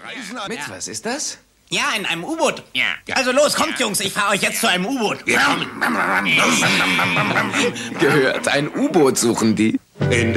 Mit, was ist das? Ja, in einem U-Boot. Ja. Also los, kommt, Jungs, ich fahre euch jetzt zu einem U-Boot. Gehört, ein U-Boot suchen die.